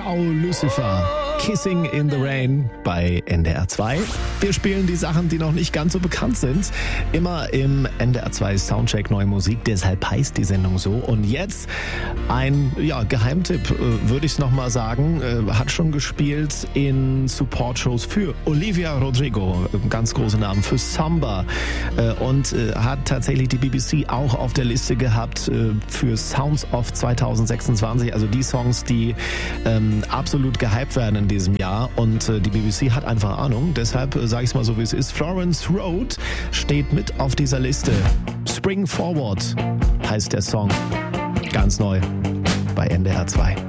Ciao Lucifer. Kissing in the Rain bei NDR 2. Wir spielen die Sachen, die noch nicht ganz so bekannt sind. Immer im NDR 2 Soundcheck Neue Musik, deshalb heißt die Sendung so. Und jetzt ein Geheimtipp, würde ich es nochmal sagen, hat schon gespielt in Support-Shows für Olivia Rodrigo, ganz große Namen, für Samba und hat tatsächlich die BBC auch auf der Liste gehabt für Sounds of 2026, also die Songs, die absolut gehypt werden in diesem Jahr, und die BBC hat einfach Ahnung, deshalb sage ich es mal so, wie es ist. Florence Road steht mit auf dieser Liste. Spring Forward heißt der Song, ganz neu bei NDR 2.